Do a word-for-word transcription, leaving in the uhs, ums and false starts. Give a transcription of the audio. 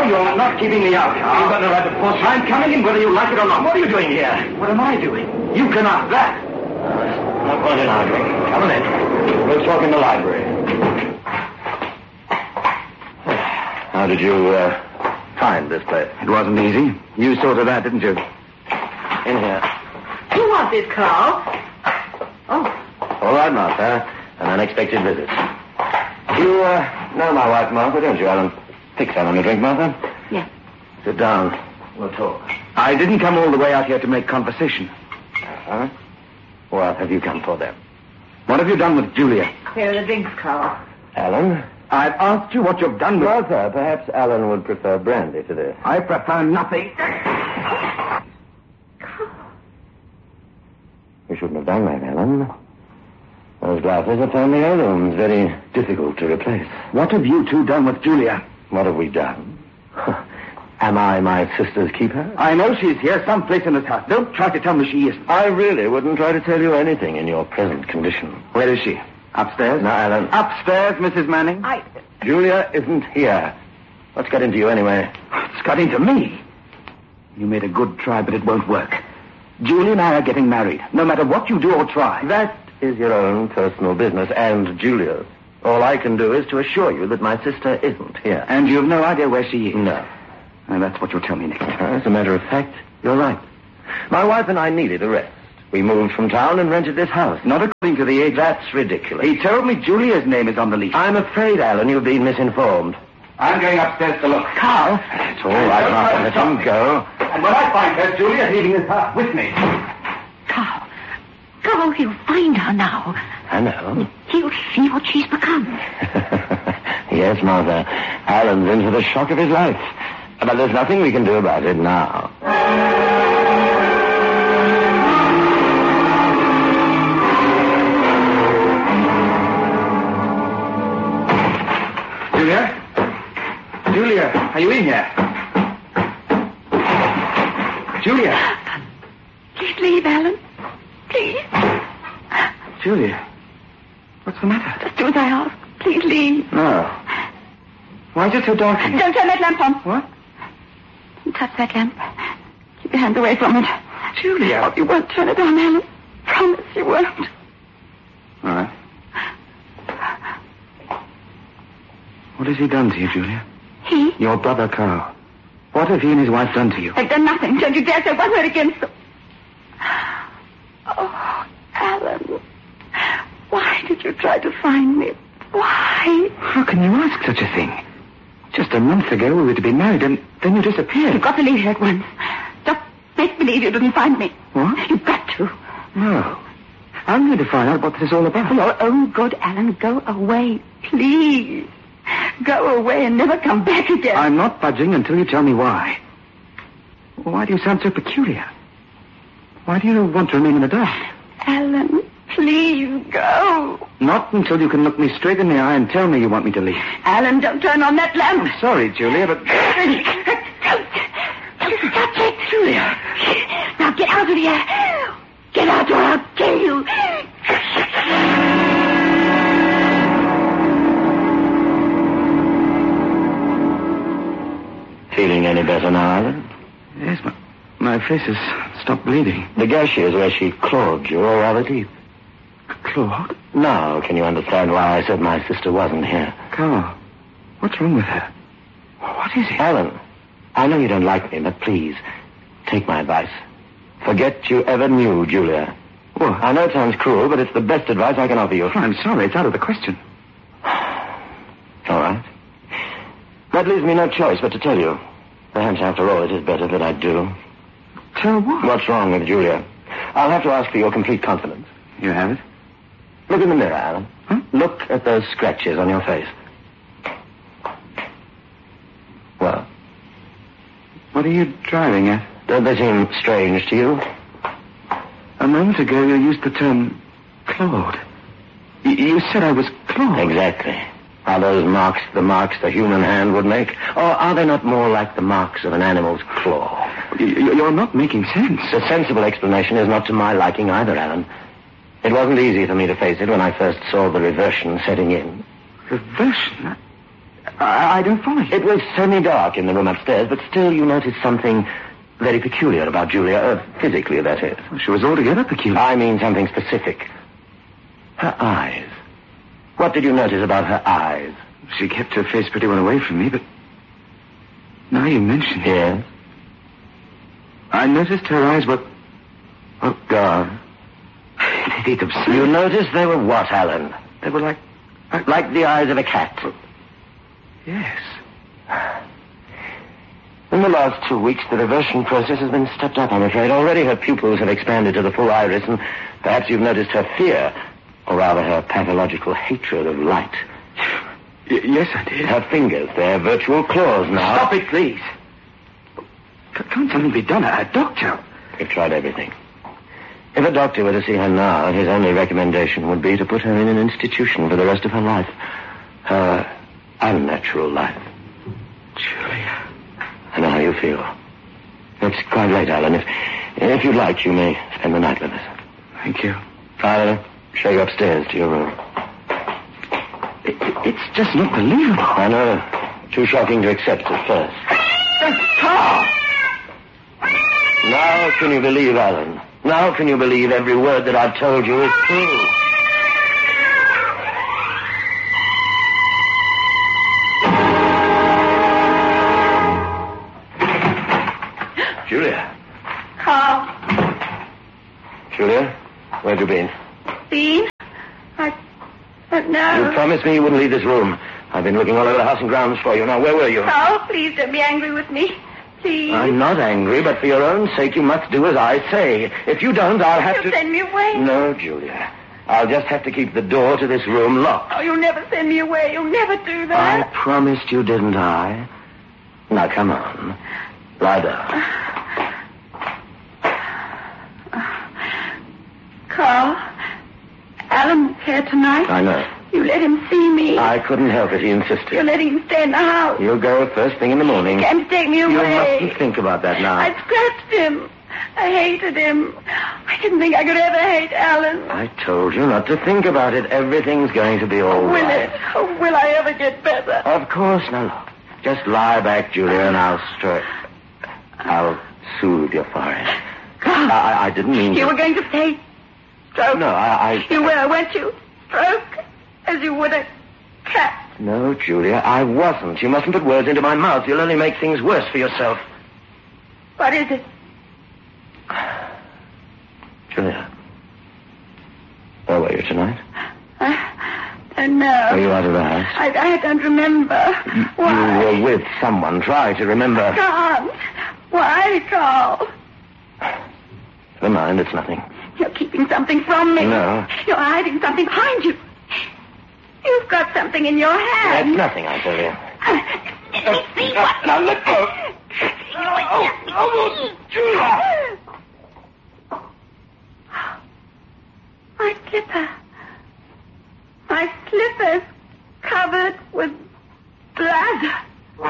you're not keeping me out, Carl. You've got no right to force me. I'm coming in whether you like it or not. What are you doing here? What am I doing? You can ask that. Uh, no point in arguing. Come on in. We'll talk in the library. How did you uh, find this place? It wasn't easy. You sorted that, didn't you? In here. Who was this, Carl? Oh. All right, Martha. An unexpected visit. You uh, know my wife, Martha, don't you, Alan? Fix Alan a drink, Martha. Yes. Sit down. We'll talk. I didn't come all the way out here to make conversation. Uh-huh. What have you come for, then? What have you done with Julia? Here are the drinks, Carl. Alan? I've asked you what you've done with... Martha, perhaps Alan would prefer brandy to this. I prefer nothing. You shouldn't have done that, Alan. Those glasses are family heirlooms, very difficult to replace. What have you two done with Julia? What have we done? Am I my sister's keeper? I know she's here, someplace in this house. Don't try to tell me she isn't. I really wouldn't try to tell you anything in your present condition. Where is she? Upstairs? No, Alan. Upstairs, Missus Manning? I... Julia isn't here. What's got into you anyway? It's got into me. You made a good try, but it won't work. Julie and I are getting married, no matter what you do or try. That is your own personal business, and Julia's. All I can do is to assure you that my sister isn't here. And you've no idea where she is? No. And that's what you'll tell me next. As a matter of fact, you're right. My wife and I needed a rest. We moved from town and rented this house. Not according to the age. That's ridiculous. He told me Julia's name is on the lease. I'm afraid, Alan, you've been misinformed. I'm going upstairs to look. Carl. It's all right, Martha. Let him go. And when I find her, Julia's leaving this house with me. Carl. Carl, he'll find her now. I know. He'll see what she's become. Yes, Martha. Alan's in for the shock of his life. But there's nothing we can do about it now. Julia? Julia, are you in here? Julia? Please leave, Alan. Please. Julia, what's the matter? Just do as I ask. Please leave. No. Why is it so dark in here? Don't turn that lamp on. What? Don't touch that lamp. Keep your hands away from it. Julia. Oh, you won't turn it on, Alan. Promise you won't. All right. What has he done to you, Julia? He? Your brother, Carl. What have he and his wife done to you? They've done nothing. Don't you dare say one word against them. Oh, Alan. Why did you try to find me? Why? How can you ask such a thing? Just a month ago we were to be married, and then you disappeared. You've got to leave here at once. Just make believe you didn't find me. What? You've got to. No. I'm going to find out what this is all about. For your own good, Alan, go away. Please. Go away and never come back again. I'm not budging until you tell me why. Why do you sound so peculiar? Why do you want to remain in the dark? Alan, please go. Not until you can look me straight in the eye and tell me you want me to leave. Alan, don't turn on that lamp. I'm sorry, Julia, but... Don't. Don't touch it. Julia. Now get out of here. Get out or I'll kill you. Feeling any better now, Alan? Yes, my, my face has stopped bleeding. The gash is where she clawed you, or rather deep. Claude? Now, can you understand why I said my sister wasn't here? Carl, what's wrong with her? What is it? Alan, I know you don't like me, but please, take my advice. Forget you ever knew Julia. What? I know it sounds cruel, but it's the best advice I can offer you. Oh, I'm sorry, it's out of the question. All right. That leaves me no choice but to tell you. Perhaps, after all, it is better that I do. Tell what? What's wrong with Julia? I'll have to ask for your complete confidence. You have it? Look in the mirror, Alan. Huh? Look at those scratches on your face. Well? What are you driving at? Don't they seem strange to you? A moment ago you used the term Claude. Y- you said I was Claude. Exactly. Are those marks the marks the human hand would make? Or are they not more like the marks of an animal's claw? Y- you're not making sense. The sensible explanation is not to my liking either, Alan. It wasn't easy for me to face it when I first saw the reversion setting in. Reversion? I, I don't follow you. It was semi-dark in the room upstairs, but still you noticed something very peculiar about Julia. Uh, physically, that is. Well, she was altogether peculiar. I mean something specific. Her eyes. What did you notice about her eyes? She kept her face pretty well away from me, but now you mention it. Yes? I noticed her eyes were... Oh, God. They did absurd. You noticed they were what, Alan? They were like... Like, like the eyes of a cat. Yes. In the last two weeks, the reversion process has been stepped up, I'm afraid. Already her pupils have expanded to the full iris, and perhaps you've noticed her fear, or rather her pathological hatred of light. Y- yes, I did. Her fingers, they're virtual claws now. Stop it, please. C- can't something be done? A doctor? We've tried everything. If a doctor were to see her now, his only recommendation would be to put her in an institution for the rest of her life. Her unnatural life. Julia. I know how you feel. It's quite late, Alan. If, if you'd like, you may spend the night with us. Thank you. I'll show you upstairs to your room. It, it's just not believable. I know. Too shocking to accept at first. Carl! Now can you believe, Alan? Now can you believe every word that I've told you is true? Julia. Carl. Julia, where'd you been? Been? I don't know. You promised me you wouldn't leave this room. I've been looking all over the house and grounds for you. Now, where were you? Carl, please don't be angry with me. Please. I'm not angry, but for your own sake, you must do as I say. If you don't, I'll have You'll to... send me away. No, Julia. I'll just have to keep the door to this room locked. Oh, you'll never send me away. You'll never do I that. promised you, didn't I? Now, come on. Lie down. Carl, Alan's here tonight. I know. You let him see me. I couldn't help it. He insisted. You're letting him stay in the house. You'll go first thing in the morning. He came to take me You away. mustn't think about that now. I scratched him. I hated him. I didn't think I could ever hate Alan. I told you not to think about it. Everything's going to be all Will right. it? Oh, will I ever get better? Of course. Now, look. Just lie back, Julia, and I'll stroke. I'll soothe your forehead. Carl, I, I didn't mean you to... were going to say stroke. No, I, I... You were, weren't you? Stroke, as you would a cat. No, Julia, I wasn't. You mustn't put words into my mouth. You'll only make things worse for yourself. What is it? Julia, where were you tonight? I don't know. Were you out of the house? I, I don't remember. Why? You were with someone. Try to remember. I can't. Why, Carl? Never mind, it's nothing. You're keeping something from me. No. You're hiding something behind you. You've got something in your hand. That's nothing, I tell you. Let me see what... Now, let go. Oh, oh, Julia. My slipper. My slippers.